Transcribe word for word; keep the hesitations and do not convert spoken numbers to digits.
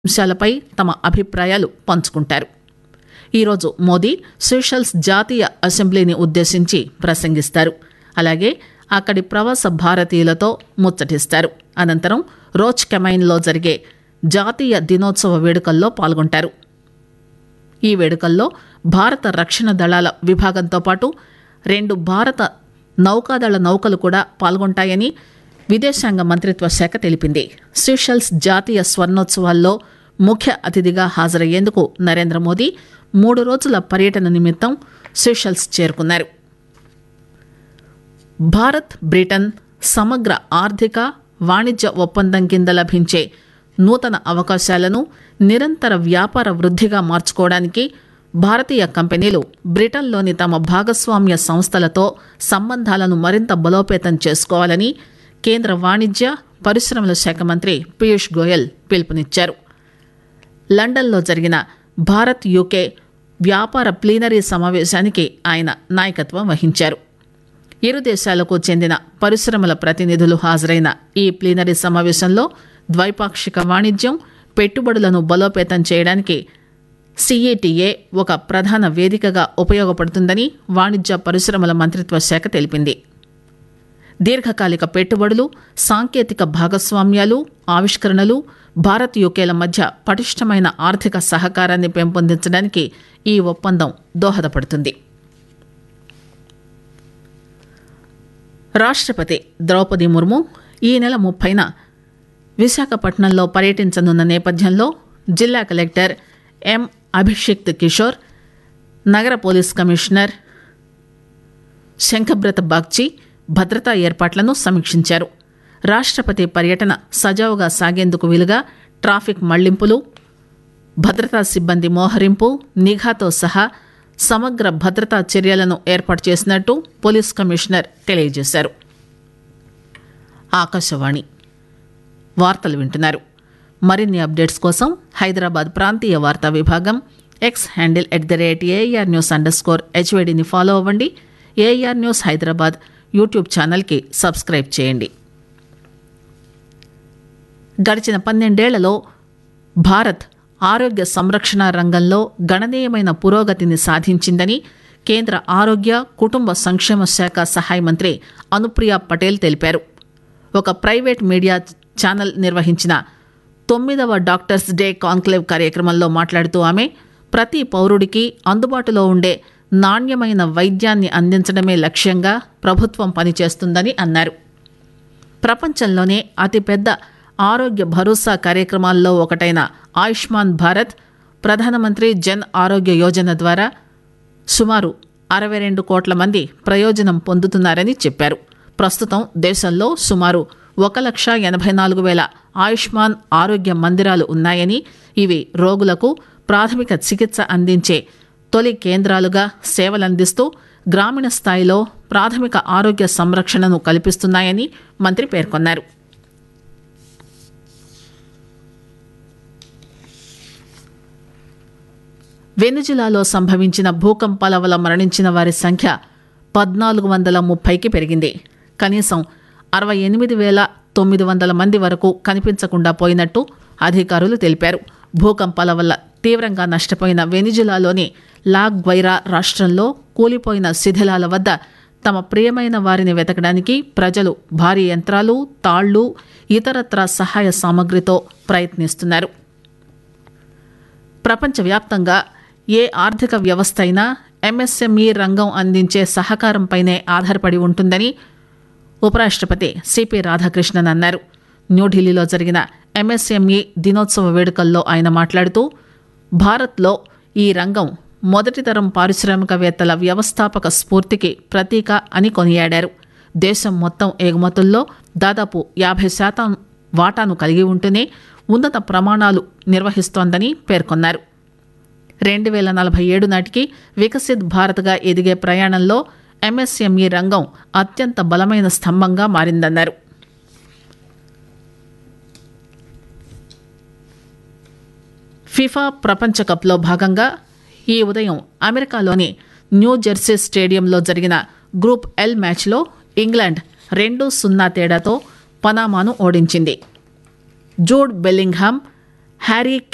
అంశాలపై తమ అభిప్రాయాలు పంచుకుంటారు. ఈరోజు మోదీ సెషల్స్ జాతీయ అసెంబ్లీని ఉద్దేశించి ప్రసంగిస్తారు. అలాగే అక్కడి ప్రవాస భారతీయులతో ముచ్చటిస్తారు. అనంతరం రోజ్ కెమైన్లో జరిగే జాతీయ దినోత్సవ వేడుకల్లో పాల్గొంటారు. ఈ వేడుకల్లో భారత రక్షణ దళాల విభాగంతో పాటు రెండు భారత నౌకాదళ నౌకలు కూడా పాల్గొంటాయని విదేశాంగ మంత్రిత్వ శాఖ తెలిపింది. సెషల్స్ జాతీయ స్వర్ణోత్సవాల్లో ముఖ్య అతిథిగా హాజరయ్యేందుకు నరేంద్ర మోదీ మూడు రోజుల పర్యటన నిమిత్తం సెషల్స్ చేరుకున్నారు. భారత్ బ్రిటన్ సమగ్ర ఆర్థిక వాణిజ్య ఒప్పందం కింద లభించే నూతన అవకాశాలను నిరంతర వ్యాపార వృద్ధిగా మార్చుకోవడానికి భారతీయ కంపెనీలు బ్రిటన్లోని తమ భాగస్వామ్య సంస్థలతో సంబంధాలను మరింత బలోపేతం చేసుకోవాలని కేంద్ర వాణిజ్య పరిశ్రమల శాఖ మంత్రి పీయూష్ గోయల్ పిలుపునిచ్చారు. లండన్లో జరిగిన భారత్ యూకే వ్యాపార ప్లీనరీ సమావేశానికి ఆయన నాయకత్వం వహించారు. ఇరు దేశాలకు చెందిన పరిశ్రమల ప్రతినిధులు హాజరైన ఈ ప్లీనరీ సమావేశంలో ద్వైపాక్షిక వాణిజ్యం, పెట్టుబడులను బలోపేతం చేయడానికి సీఈటీఏ ఒక ప్రధాన వేదికగా ఉపయోగపడుతుందని వాణిజ్య పరిశ్రమల మంత్రిత్వ శాఖ తెలిపింది. దీర్ఘకాలిక పెట్టుబడులు, సాంకేతిక భాగస్వామ్యాలు, ఆవిష్కరణలు భారత్ యూకేల మధ్య పటిష్టమైన ఆర్థిక సహకారాన్ని పెంపొందించడానికి ఈ ఒప్పందం దోహదపడుతుంది. రాష్ట్రపతి ద్రౌపది ముర్ము ఈ నెల ముప్పైన విశాఖపట్నంలో పర్యటించనున్న నేపథ్యంలో జిల్లా కలెక్టర్ ఎం అభిషిక్త్ కిషోర్, నగర పోలీస్ కమిషనర్ శంఖబ్రత బాగ్చి భద్రతా ఏర్పాట్లను సమీక్షించారు. రాష్ట్రపతి పర్యటన సజావుగా సాగేందుకు వీలుగా ట్రాఫిక్ మళ్లింపులు, భద్రతా సిబ్బంది మోహరింపు, నిఘాతో సహా సమగ్ర భద్రతా చర్యలను ఏర్పాటు చేసినట్టు పోలీస్ కమిషనర్ తెలియజేశారు. ఆకాశవాణి వార్తలు వింటున్నారు. మరిన్ని అప్డేట్స్ కోసం హైదరాబాద్ ప్రాంతీయ వార్తా విభాగం X handle at the rate AR news under score హెచ్వైడిని follow అవ్వండి. ఏఆర్ న్యూస్ హైదరాబాద్ యూట్యూబ్ ఛానల్కి సబ్స్క్రైబ్ చేయండి. గడిచిన పన్నెండేళ్లలో భారత్ ఆరోగ్య సంరక్షణ రంగంలో గణనీయమైన పురోగతిని సాధించిందని కేంద్ర ఆరోగ్య కుటుంబ సంక్షేమ శాఖ సహాయ మంత్రి అనుప్రియ పటేల్ తెలిపారు. ఒక ప్రైవేట్ మీడియా ఛానల్ నిర్వహించిన తొమ్మిదవ డాక్టర్స్ డే కాన్క్లేవ్ కార్యక్రమంలో మాట్లాడుతూ ఆమె ప్రతి పౌరుడికి అందుబాటులో ఉండే నాణ్యమైన వైద్యాన్ని అందించడమే లక్ష్యంగా ప్రభుత్వం పనిచేస్తుందని అన్నారు. ప్రపంచంలోనే అతిపెద్ద ఆరోగ్య భరోసా కార్యక్రమాల్లో ఒకటైన ఆయుష్మాన్ భారత్, ప్రధానమంత్రి జన్ ఆరోగ్య యోజన ద్వారా సుమారు అరవై రెండు కోట్ల మంది ప్రయోజనం పొందుతున్నారని చెప్పారు. ప్రస్తుతం దేశంలో సుమారు ఒక లక్ష ఎనభై నాలుగు వేల ఆయుష్మాన్ ఆరోగ్య మందిరాలు ఉన్నాయని, ఇవి రోగులకు ప్రాథమిక చికిత్స అందించే తొలి కేంద్రాలుగా సేవలందిస్తూ గ్రామీణ స్థాయిలో ప్రాథమిక ఆరోగ్య సంరక్షణను కల్పిస్తున్నాయని మంత్రి పేర్కొన్నారు. వెనిజులాలో సంభవించిన భూకంపాల వల్ల మరణించిన వారి సంఖ్య పద్నాలుగు వందల ముప్పైకి పెరిగింది. కనీసం అరవై ఎనిమిది వేల తొమ్మిది వందల మంది వరకు కనిపించకుండా పోయినట్టు అధికారులు తెలిపారు. భూకంపాల వల్ల తీవ్రంగా నష్టపోయిన వెనిజులాలోని లా గ్వైరా రాష్ట్రంలో కూలిపోయిన శిథిలాల వద్ద తమ ప్రియమైన వారిని వెతకడానికి ప్రజలు భారీ యంత్రాలు, తాళ్లు, ఇతరత్రా సహాయ సామగ్రితో ప్రయత్నిస్తున్నారు. ప్రపంచవ్యాప్తంగా ఏ ఆర్థిక వ్యవస్థ అయినా ఎంఎస్ఎంఈ రంగం అందించే సహకారంపైనే ఆధారపడి ఉంటుందని ఉపరాష్ట్రపతి సిపి రాధాకృష్ణన్ అన్నారు. న్యూఢిల్లీలో జరిగిన ఎంఎస్ఎంఈ దినోత్సవ వేడుకల్లో ఆయన మాట్లాడుతూ భారత్లో ఈ రంగం మొదటి తరం పారిశ్రామికవేత్తల వ్యవస్థాపక స్ఫూర్తికి ప్రతీక అని కొనియాడారు. దేశం మొత్తం ఎగుమతుల్లో దాదాపు యాభై శాతం వాటాను కలిగి ఉంటూనే ఉన్నత ప్రమాణాలు నిర్వహిస్తోందని పేర్కొన్నారు. రెండు వేల నలభై ఏడు నాటికి వికసిత్ భారత్గా ఎదిగే ప్రయాణంలో ఎంఎస్ఎంఈ రంగం అత్యంత బలమైన స్తంభంగా మారిందన్నారు. ఫిఫా ప్రపంచ కప్లో భాగంగా ఈ ఉదయం అమెరికాలోని న్యూ జెర్సీ స్టేడియంలో జరిగిన గ్రూప్ ఎల్ మ్యాచ్లో ఇంగ్లాండ్ రెండు సున్నా తేడాతో పనామాను ఓడించింది. Jude Bellingham, Harry